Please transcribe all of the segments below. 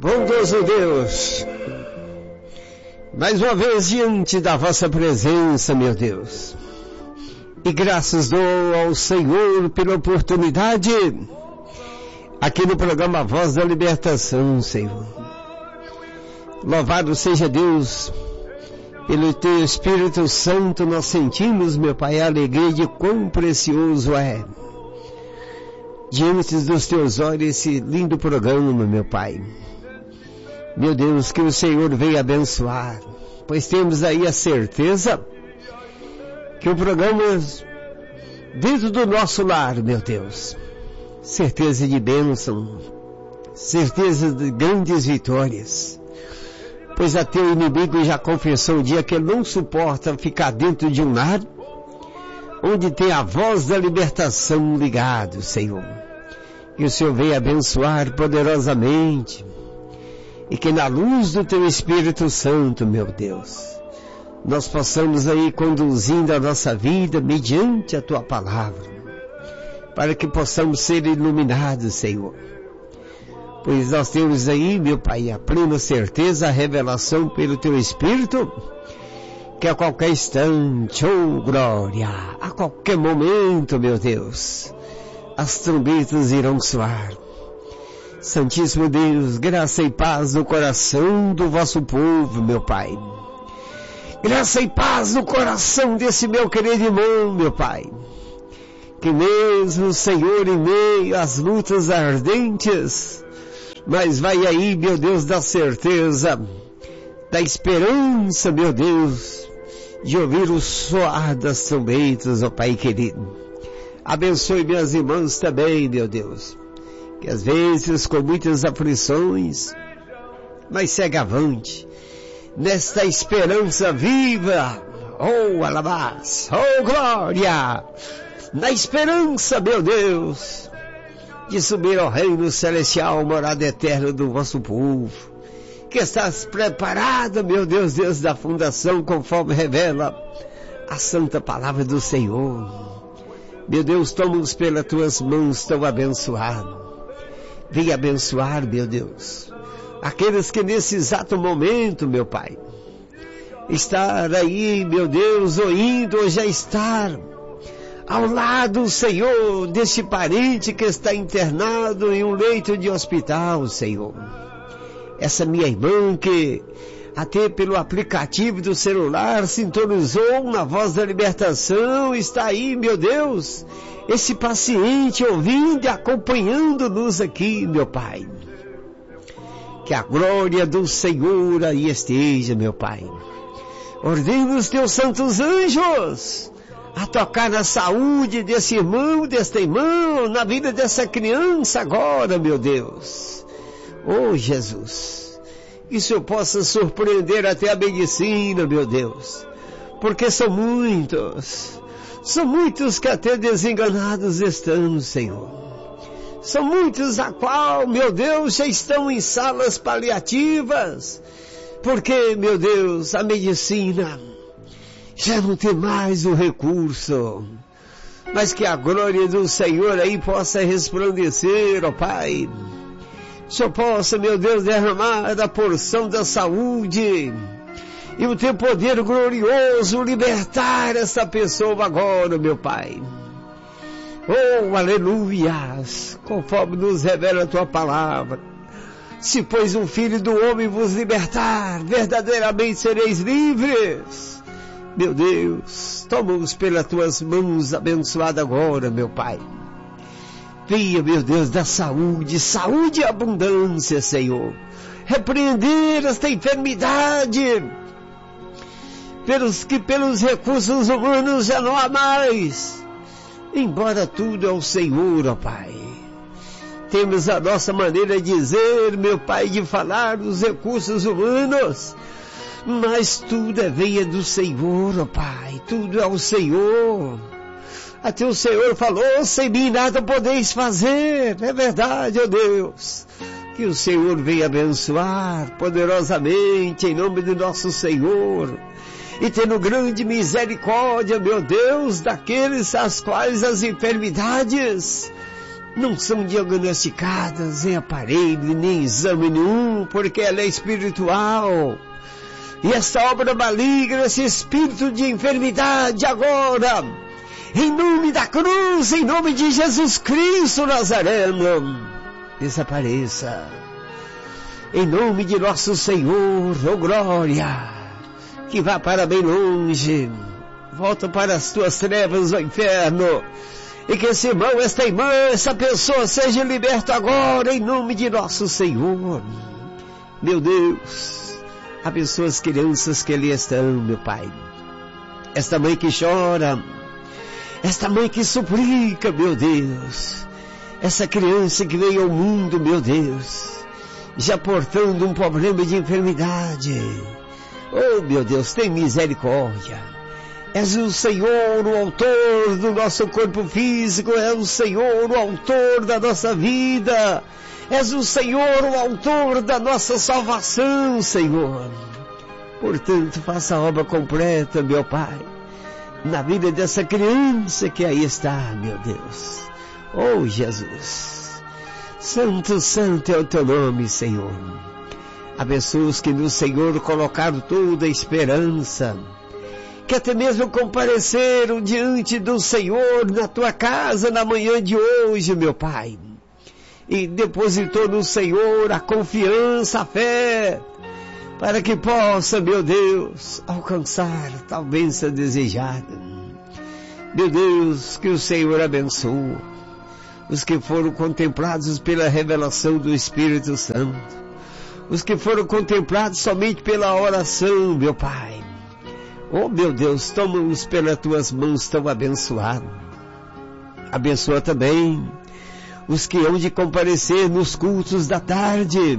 Bondoso Deus, mais uma vez diante da vossa presença, meu Deus, e graças dou ao Senhor pela oportunidade aqui no programa Voz da Libertação, Senhor. Louvado seja Deus, pelo teu Espírito Santo nós sentimos, meu Pai, a alegria de quão precioso é diante dos teus olhos esse lindo programa, meu Pai. Meu Deus, que o Senhor venha abençoar, pois temos aí a certeza que o programa dentro do nosso lar, meu Deus, certeza de bênção, certeza de grandes vitórias, pois até o inimigo já confessou o dia que ele não suporta ficar dentro de um lar onde tem a voz da libertação ligado, Senhor. Que o Senhor venha abençoar poderosamente e que na luz do teu Espírito Santo, meu Deus, nós possamos aí conduzindo a nossa vida mediante a tua palavra, para que possamos ser iluminados, Senhor. Pois nós temos aí, meu Pai, a plena certeza, a revelação pelo teu Espírito, que a qualquer instante, oh glória, a qualquer momento, meu Deus, as trombetas irão soar. Santíssimo Deus, graça e paz no coração do vosso povo, meu Pai. Graça e paz no coração desse meu querido irmão, meu Pai. Que mesmo, Senhor, em meio às lutas ardentes, mas vai aí, meu Deus, da certeza, da esperança, meu Deus, de ouvir o soar das trombetas, ó Pai querido. Abençoe minhas irmãs também, meu Deus, que às vezes com muitas aflições, mas segue avante, nesta esperança viva, oh alabás, oh glória, na esperança, meu Deus, de subir ao reino celestial, morada eterna do vosso povo, que estás preparada, meu Deus, desde a fundação, conforme revela a santa palavra do Senhor. Meu Deus, toma-nos pelas tuas mãos tão abençoado. Venha abençoar, meu Deus, aqueles que nesse exato momento, meu Pai, estar aí, meu Deus, ouvindo ou já estar ao lado, Senhor, deste parente que está internado em um leito de hospital, Senhor. Essa minha irmã que até pelo aplicativo do celular sintonizou na Voz da Libertação, está aí, meu Deus, esse paciente ouvindo e acompanhando-nos aqui, meu Pai. Que a glória do Senhor aí esteja, meu Pai. Ordena os teus santos anjos a tocar na saúde desse irmão, desta irmã, na vida dessa criança agora, meu Deus. Oh, Jesus, que o Senhor possa surpreender até a medicina, meu Deus, porque são muitos que até desenganados estão, Senhor. São muitos a qual, meu Deus, já estão em salas paliativas, porque, meu Deus, a medicina já não tem mais o recurso, mas que a glória do Senhor aí possa resplandecer, ó Pai. O Senhor possa, meu Deus, derramar a porção da saúde e o teu poder glorioso libertar essa pessoa agora, meu Pai. Oh, aleluias, conforme nos revela a tua palavra. Se pois um filho do homem vos libertar, verdadeiramente sereis livres. Meu Deus, toma-nos pelas tuas mãos abençoada agora, meu Pai. Venha, meu Deus, da saúde e abundância, Senhor. Repreender esta enfermidade, pelos recursos humanos já não há mais. Embora tudo é o Senhor, ó Pai. Temos a nossa maneira de dizer, meu Pai, de falar dos recursos humanos, mas tudo venha do Senhor, ó Pai. Tudo é o Senhor. Até o Senhor falou, sem mim nada podeis fazer. É verdade, ó Deus. Que o Senhor venha abençoar poderosamente em nome do nosso Senhor. E tendo grande misericórdia, meu Deus, daqueles às quais as enfermidades não são diagnosticadas em aparelho, nem exame nenhum, porque ela é espiritual. E essa obra maligna, esse espírito de enfermidade agora, em nome da cruz, em nome de Jesus Cristo Nazareno, desapareça. Em nome de nosso Senhor, oh glória, que vá para bem longe, volta para as tuas trevas, ó inferno, e que esse irmão, esta irmã, essa pessoa seja liberta agora, em nome de nosso Senhor. Meu Deus, abençoa as crianças que ali estão, meu Pai. Esta mãe que chora, esta mãe que suplica, meu Deus. Essa criança que veio ao mundo, meu Deus, já portando um problema de enfermidade. Oh, meu Deus, tem misericórdia. És o Senhor, o autor do nosso corpo físico, és o Senhor, o autor da nossa vida, és o Senhor, o autor da nossa salvação, Senhor. Portanto, faça a obra completa, meu Pai, na vida dessa criança que aí está, meu Deus. Oh, Jesus, santo, santo é o teu nome, Senhor. Abençoa os que no Senhor colocaram toda a esperança, que até mesmo compareceram diante do Senhor na tua casa na manhã de hoje, meu Pai, e depositou no Senhor a confiança, a fé, para que possa, meu Deus, alcançar tal bênção desejada. Meu Deus, que o Senhor abençoe os que foram contemplados pela revelação do Espírito Santo, os que foram contemplados somente pela oração, meu Pai. Oh, meu Deus, toma-os pelas tuas mãos tão abençoado. Abençoa também os que hão de comparecer nos cultos da tarde,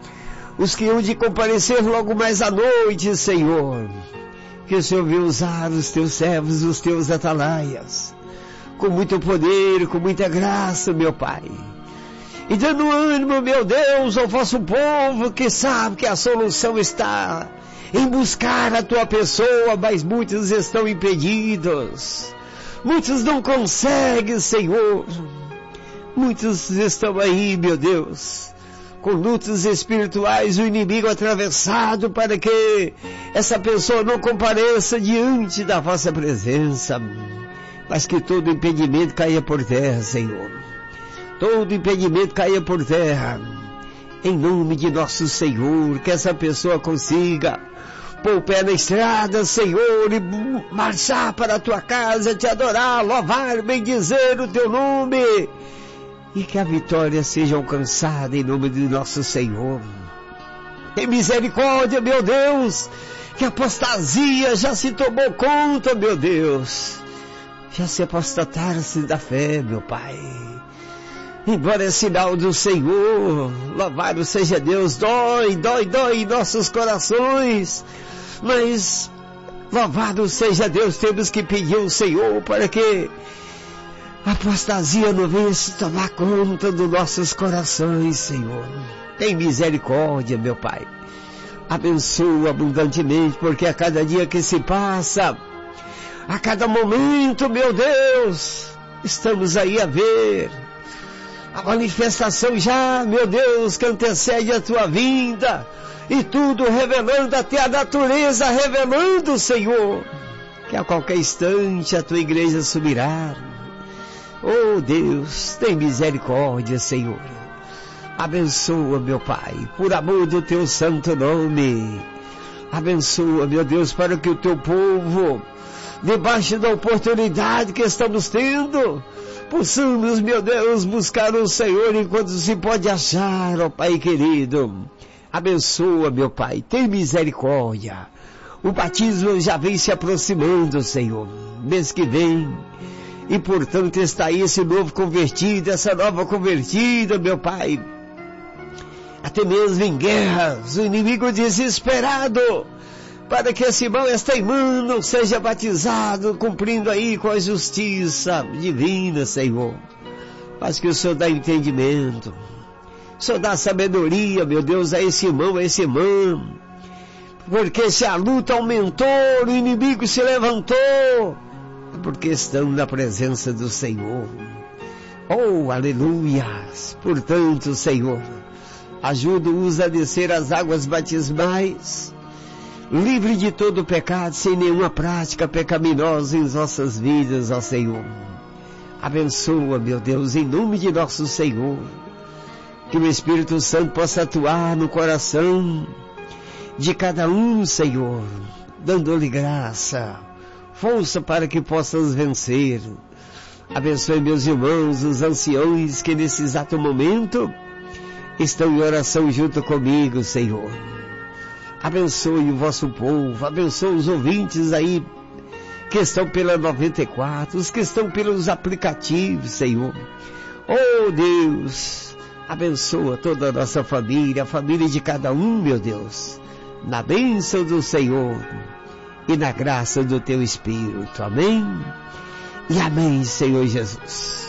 os que hão de comparecer logo mais à noite, Senhor. Que o Senhor venha usar os teus servos, os teus atalaias, com muito poder, com muita graça, meu Pai. E dando ânimo, meu Deus, ao vosso povo que sabe que a solução está em buscar a tua pessoa, mas muitos estão impedidos. Muitos não conseguem, Senhor. Muitos estão aí, meu Deus, com lutas espirituais, o inimigo atravessado para que essa pessoa não compareça diante da vossa presença. Mas que todo impedimento caia por terra, Senhor. Todo impedimento caia por terra. Em nome de nosso Senhor, que essa pessoa consiga pôr o pé na estrada, Senhor, e marchar para a tua casa, te adorar, louvar, bendizer o teu nome, e que a vitória seja alcançada em nome de nosso Senhor. Tem misericórdia, meu Deus, que a apostasia já se tomou conta, meu Deus, já se apostataram-se da fé, meu Pai. Embora é sinal do Senhor, louvado seja Deus, dói em nossos corações, mas louvado seja Deus, temos que pedir ao Senhor para que a apostasia não venha se tomar conta dos nossos corações, Senhor. Tem misericórdia, meu Pai. Abençoa abundantemente, porque a cada dia que se passa, a cada momento, meu Deus, estamos aí a ver a manifestação já, meu Deus, que antecede a tua vinda, e tudo revelando, até a natureza revelando, Senhor, que a qualquer instante a tua igreja subirá. Oh Deus, tem misericórdia, Senhor. Abençoa, meu Pai, por amor do teu santo nome. Abençoa, meu Deus, para que o teu povo, debaixo da oportunidade que estamos tendo, possamos, meu Deus, buscar o Senhor enquanto se pode achar, ó Pai querido. Abençoa, meu Pai, tem misericórdia. O batismo já vem se aproximando, Senhor, mês que vem, e portanto está aí esse novo convertido, essa nova convertida, meu Pai. Até mesmo em guerras, o inimigo desesperado, para que esse irmão, esta irmã não seja batizado, cumprindo aí com a justiça divina, Senhor. Mas que o Senhor dá entendimento, o Senhor dá sabedoria, meu Deus, a esse irmão, a essa irmã, porque se a luta aumentou, o inimigo se levantou, porque estão na presença do Senhor. Oh, aleluias! Portanto, Senhor, ajuda-os a descer as águas batismais, livre de todo pecado, sem nenhuma prática pecaminosa em nossas vidas, ó Senhor. Abençoa, meu Deus, em nome de nosso Senhor, que o Espírito Santo possa atuar no coração de cada um, Senhor, dando-lhe graça, força para que possas vencer. Abençoe meus irmãos, os anciões que nesse exato momento estão em oração junto comigo, Senhor. Abençoe o vosso povo, abençoe os ouvintes aí que estão pela 94, os que estão pelos aplicativos, Senhor. Oh Deus, abençoa toda a nossa família, a família de cada um, meu Deus, na bênção do Senhor e na graça do Teu Espírito. Amém e amém, Senhor Jesus.